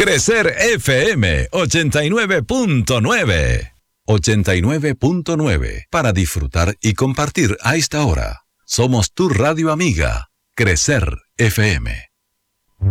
Crecer FM 89.9. 89.9 para disfrutar y compartir a esta hora. Somos tu radio amiga, Crecer FM.